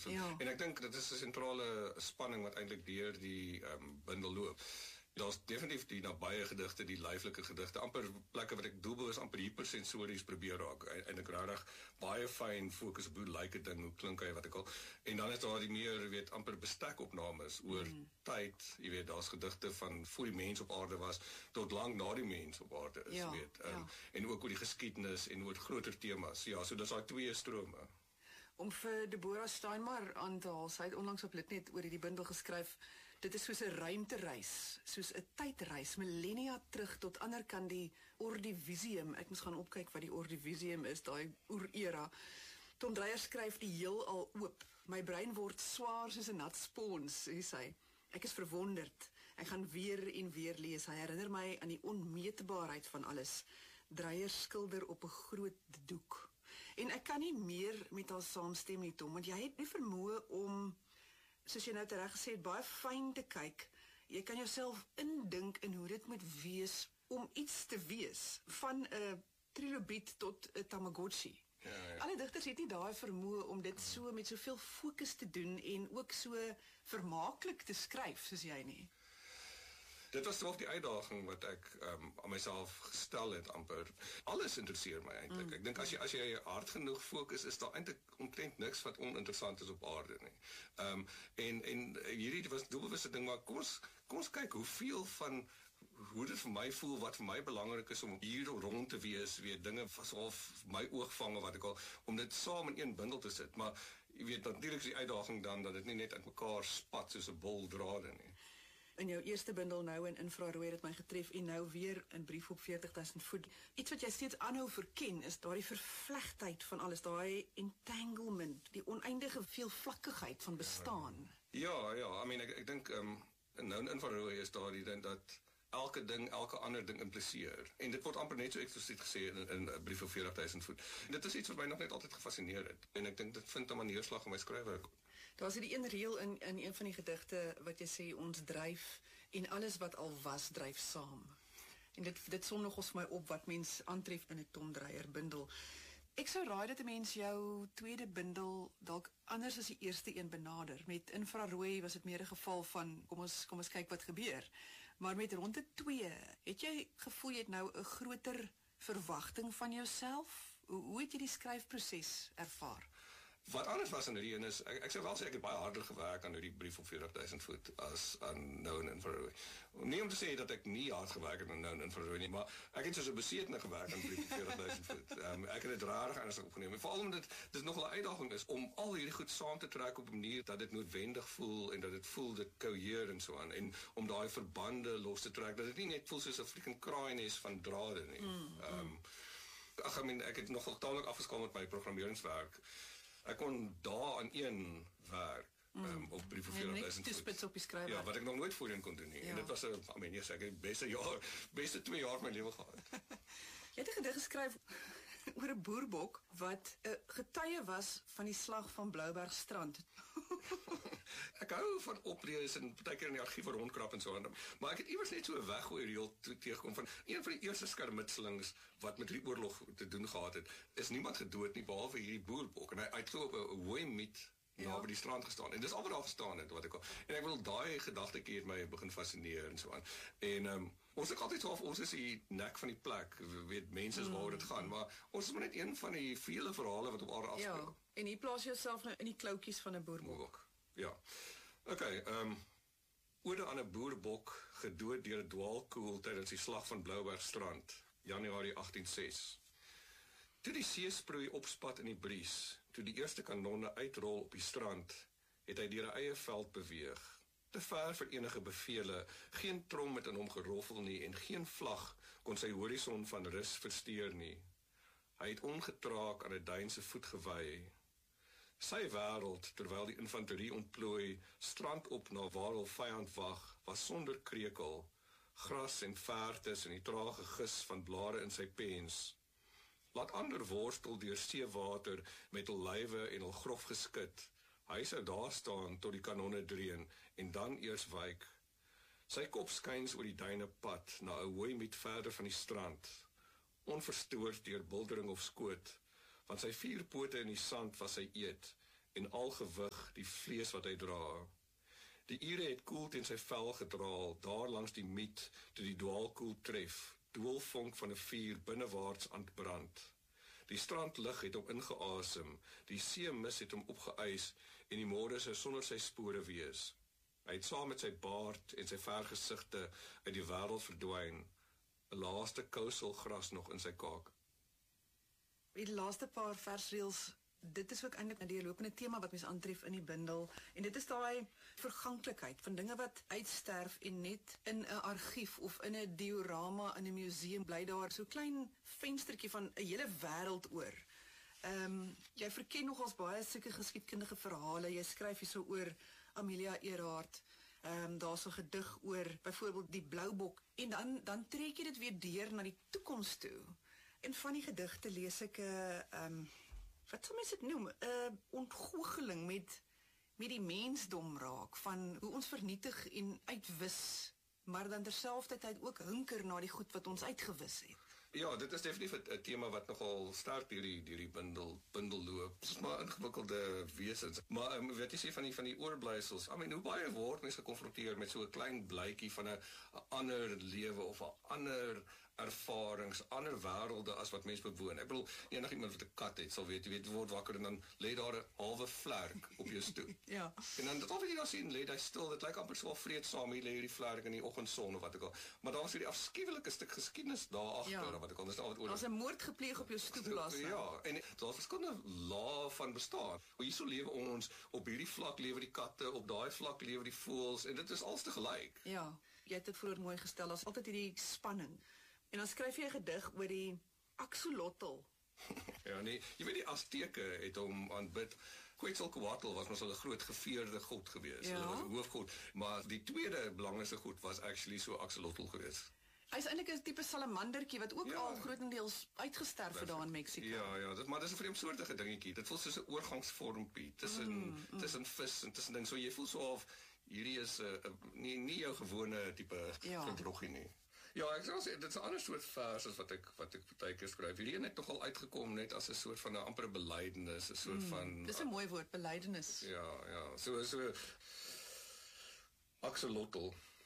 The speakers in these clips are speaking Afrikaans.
So, en ek dink dit is 'n sentrale spanning wat eintlik deur die bundel loop. Daar's definitief die nabye gedigte, die lyflike gedigte, amper plekke wat ek doelbewus amper hypersensories probeer raak. En ek regtig baie fyn fokus op hoe lyk 'n ding, hoe klink hy, wat ek al. En dan is daar die meer, amper bestekopnames oor tyd. Jy weet, daar's gedigte van voor die mens op aarde was tot lank na die mens op aarde is, en ook oor die geskiedenis en oor groter temas. Ja, so dis daai twee strome. Om vir Deborah Steinmar aan te haal, sy het onlangs op Litnet oor die bundel geskryf, dit is soos 'n ruimtereis, soos 'n tydreis, millennia terug tot ander kant die Ordivisium. Ek moes gaan opkyk wat die Ordivisium is, daai oer-era. Tom Dreyer skryf die heelal oop. My brein word swaar soos 'n nat spons, sê sy. Ek is verwonderd. Ek gaan weer en weer lees. Hy herinner my aan die onmeetbaarheid van alles. Dreyer skilder op 'n groot doek. En ek kan nie meer met haar saamstem nie, Tom, want jy het nie vermoë om, soos jy nou reg gesê het, baie fyn te kyk. Jy kan jouself indink in hoe dit moet wees om iets te wees, van 'n trilobiet tot 'n Tamagotchi. Ja. Alle digters het nie daai vermoë om dit so met soveel fokus te doen en ook so vermaaklik te skryf soos jy nie. Dit was toch die uitdaging wat ek aan myself gestel het amper. Alles interesseer my eintlik. Ek dink as jy hard genoeg fokus, is daar eintlik omtrent niks wat oninteressant is op aarde nie. En hierdie was doelbewuste ding, maar kom ons kyk hoeveel van hoe dit vir my voel, wat vir my belangrik is om hier rond te wees, weet dinge of my oog vang of wat ek al, om dit saam in een bundel te sit. Maar jy weet natuurlik is die uitdaging dan dat dit nie net uit mekaar spat soos 'n bol drade nie. In jou eerste bundel nou in Infrarooi het my getref en nou weer in Brief op 40.000 voet. Iets wat jy steeds aanhou verken is daardie vervlegtheid van alles, daai entanglement, die oneindige veelvlakkigheid van bestaan. Ja, I mean ek dink nou in Infrarooi is daar die ding dat elke ding, elke ander ding impliseer. En dit word amper net so eksplisiet gesê in 'n Brief op 40.000 voet. En dit is iets wat my nog net altyd gefascineer het. En ek dink dit vind 'n neerslag in my skryfwerk. Daar's die een reël in een van die gedigte wat jy sê, ons dryf en alles wat al was dryf saam. En dit som nogals vir my op wat mens aantref in 'n Tom Dreyer bundel. Ek sou raai dat 'n mens jou tweede bundel dalk anders as die eerste een benader. Met Infrarooi was dit meer 'n geval van kom ons kyk wat gebeur. Maar met Ronde 2, het jy gevoel jy het nou 'n groter verwagting van jouself? Hoe het jy die skryfproses ervaar? Wat anders was in hierdie een is, ek sou wel sê ek het baie harder gewerk aan hierdie Brief op 40.000 voet as aan Nou in Infrarooi. Nie om te sê dat ek nie hard gewerk het aan Nou in Infrarooi nie, maar ek het soos 'n besetene gewerk aan Brief op 40.000 voet. Ek het dit rarig anders opgeneem. En veral omdat dit nogal 'n uitdaging is om al hierdie goed saam te trek op 'n manier dat dit noodwendig voel en dat dit voel dit cohereer en so aan. En om daai verbande los te trek, dat dit nie net voel soos 'n freaking kraaiennes van drade nie. Ek het nogal taamlik afgeskaal met my programmeringswerk. Ek kon daar aan een werk op Brief op 40.000 voet. Spits op die skryfwerk. Ja, wat ek nog nooit voorheen kon doen nie. En dit was ek het die beste 2 jaar van my lewe gehad. Jy het 'n gedig geskryf oor 'n boerbok wat 'n getuie was van die slag van Bloubergstrand. Ek hou van oplees en partykeer in die argiewe rondkrap en so aan. Maar ek het iewers net so 'n weggooi reel teëgekom van een van die eerste skermutselings wat met die oorlog te doen gehad het. Is niemand gedood nie behalwe hierdie boerbok en hy het so op 'n hooi miet naby die strand gestaan. En dis al wat daar gestaan het wat ek al. En ek wil daai gedagtetjie het my begin fascineer en so aan. En ons is altyd so of ons is die nek van die plek, weet mense is waaroor dit gaan, maar ons is maar net een van die vele verhale wat op aarde afspeel. Ja, en hier plaas jy jouself nou in die kloutjies van 'n boerbok. Ja. Okay, ode aan 'n boerbok gedood deur 'n dwaalkoel tydens die slag van Bloubergstrand, Januarie 1806. Toe die seesproei opspat in die bries, toe die eerste kanonne uitrol op die strand, het hy deur 'n eie veld beweeg. Te ver vir enige bevele, geen trom het in hom geroffel nie en geen vlag kon sy horison van rus versteur nie. Hy het ongetraak aan 'n duin se voet gewy. Sy wêreld, terwyl die infanterie ontplooi, strand op na waar hul vyand wag, was sonder krekel, gras en vaartes en die trage gis van blare in sy pens. Laat ander worstel deur seewater met hul lywe en hul grof geskit. Hy sou daar staan tot die kanonne dreun en dan eers wyk. Sy kop skuins oor die duine pad na 'n hooi met verder van die strand, onverstoord deur buldering of skoot, want sy 4 pote in die sand was sy eet en al gewig die vlees wat hy dra. Die ure het koel teen sy vel gedraal, daar langs die miet, toe die dwaalkoel tref, doelvonk van 'n vuur binnewaarts aan het brand. Die strandlig het hom ingeasem, die seemis het hom opgeëis, en die môre sou sonder sy spore wees. Hy het saam met sy baard en sy vergesigte uit die wêreld verdwyn, 'n laaste kousel gras nog in sy kaak. Die laaste paar versreëls, dit is ook eintlik 'n deurlopende tema wat mens aantref in die bundel, en dit is daai verganklikheid van dinge wat uitsterf en net in 'n argief of in 'n diorama in 'n museum bly daar so klein venstertjie van 'n hele wêreld oor. Jy verken nogals baie sulke geskiedkundige verhale. Jy skryf hierso oor Amelia Earhart. Daar's 'n gedig oor byvoorbeeld die Bloubok, en dan trek jy dit weer deur na die toekoms toe. En van die gedigte lees ek 'n wat sal mens dit noem? 'n Ontgoocheling met die mensdom raak, van hoe ons vernietig en uitwis, maar dan terselfdertyd ook hunker na die goed wat ons uitgewis het. Ja, dit is definitief 'n tema wat nogal sterk deur die bundel loop. Dit is maar ingewikkelde wesens. Maar wat jy sê van die oorblyfsels, hoe baie word mens gekonfronteer met so 'n klein blytjie van 'n ander lewe of 'n ander ervarings, ander wêrelde as wat mens bewoon. Ek bedoel, enigiemand wat 'n kat het, sal weet, jy word wakker en dan lê daar 'n halwe vlerk op jou stoep. Ja. En dan wat jy dan sien, lê hy stil, dit lyk amper so vreedsaam, hier lê hierdie vlerk in die oggendson of wat ook al. Maar daar was hierdie afskuwelike stuk geskiedenis daar agter, wat ek al oor. Daar's 'n moord gepleeg op jou stoep laas. Ja, en daar's verskillende lae van bestaan. Hierso lewe ons, op hierdie vlak lewe die katte, op daai vlak lewe die voëls, en dit is alles te gelyk. Ja, jy het dit vroeër mooi gestel, daar's altyd hierdie spanning. En dan skryf jy 'n gedig oor die axolotl. Ja, nee, jy weet die Azteke het hom aanbid. Quetzalcoatl was mos hulle groot geveerde god geweest. Ja. Hulle was 'n hoofgod, maar die tweede belangrikste god was actually so axolotl geweest. Hy's eintlik 'n tipe salamandertjie wat ook al grootendeels uitgesterf het daar in Mexico. Ja, maar dis 'n vreemdsoortige dingetjie. Dit voel soos 'n oorgangsvormpie tussen vis en tussen ding. So jy voel so of hierdie is nie jou gewone tipe gedroggie nie. Ja, ek sou sê dit is 'n ander soort vers as wat ek baie keer skryf. Hierdie een het nogal uitgekom net as 'n soort van 'n amper belydenis, 'n soort van. Dis 'n mooi woord, belydenis. Ja, so axolotl.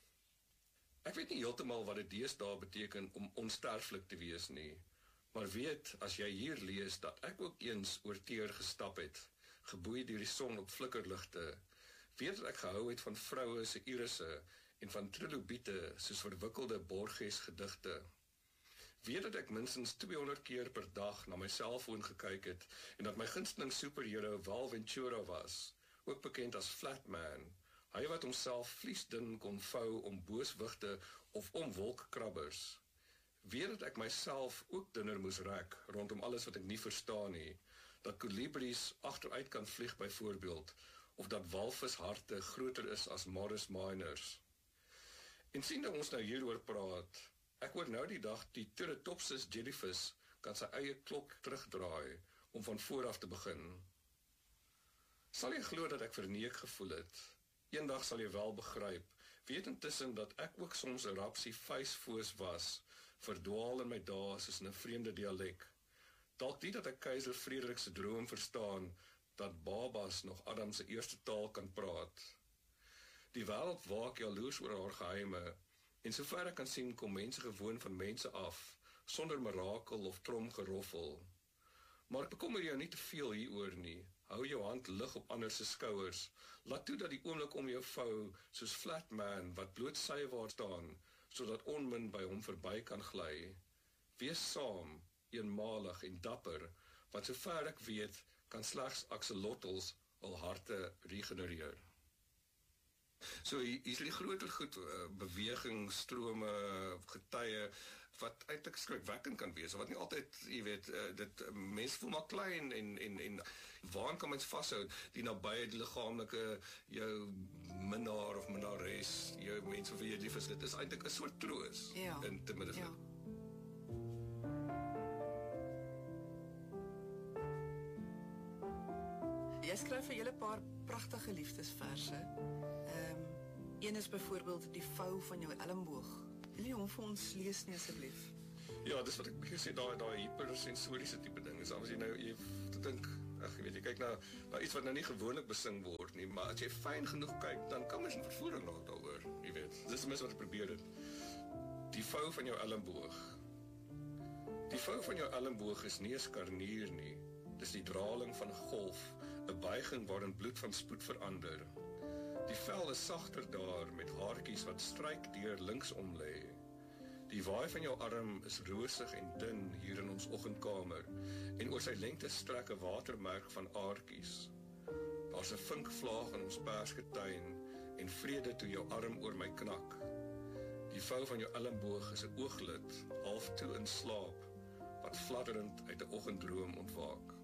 Ek weet nie heeltemal wat dit deesdae beteken om onsterflik te wees nie, maar weet as jy hier lees dat ek ook eens oor teer gestap het, geboei deur die son op flikkerligte, weet dat ek gehou het van vroue se irisse en van trilobiete soos verwikkelde Borges gedigte. Weet dat ek minstens 200 keer per dag na my selfoon gekyk het en dat my gunsteling superhero Val Ventura was, ook bekend as Flatman, hy wat homself vliesdun kon vou om booswigte of om wolkkrabbers. Weet dat ek myself ook dunner moes rek rondom alles wat ek nie verstaan nie, dat kolibries agteruit kan vlieg byvoorbeeld, of dat walvisharte groter is as Morris Minors. En sien dat ons nou hieroor praat, ek hoor nou die dag die Turritopsis jellyfish kan sy eie klok terugdraai om van vooraf te begin. Sal jy glo dat ek verneek gevoel het? Eendag sal jy wel begryp, weet intussen dat ek ook soms 'n rapsie vuisfoos was, verdwaal in my dae soos in 'n vreemde dialek. Dalk nie dat ek keiser Frederik se droom verstaan, dat babas nog Adam se eerste taal kan praat. Die wêreld waak jaloers oor haar geheime, en sover ek kan sien kom mense gewoon van mense af, sonder mirakel of tromgeroffel. Maar ek bekommer jou nie te veel hieroor nie. Hou jou hand lig op ander se skouers. Laat toe dat die oomblik om jou vou, soos Flatman wat bloot sywaarts staan, sodat onmin by hom verby kan gly. Wees saam, eenmalig en dapper, want sover ek weet, kan slegs axolotls hul harte regenereer. So hier's die groter goed, beweging, strome, getye, wat eintlik skrikwekkend kan wees, wat nie altyd, jy weet, mense voel maar klein en waaraan kan mens vashou, die nabye, die liggaamlike, jou minnaar of minnares, jou mense of jy lief is, dit is eintlik 'n soort troos in te midde van. Jy skryf 'n hele paar pragtige liefdesverse. Een is byvoorbeeld die vou van jou elmboog. Wil jy hom vir ons lees nie asseblief? Ja, dis wat ek sê, daai hypersensoriese tipe ding. Is as jy nou jy dink Ag, jy weet, jy kyk na iets wat nou nie gewoonlik besing word nie, maar as jy fyn genoeg kyk, dan kan mens in vervoering raak daaroor, jy weet. Dis die mis wat ek probeer het. Die vou van jou elmboog. Die vou van jou elmboog is nie 'n skarnier nie. Dis die draling van 'n golf, 'n buiging waarin bloed van spoed verander. Die vel is sagter daar, met haartjies wat stryk deur linksom lê. Die waai van jou arm is rosig en dun hier in ons oggendkamer, en oor sy lengte strek 'n watermerk van aartjies. Daar's 'n vinkvlaag in ons persgetuin, en vrede toe jou arm oor my knak. Die vou van jou elmboog is 'n ooglid, half toe in slaap, wat fladderend uit 'n oggenddroom ontwaak.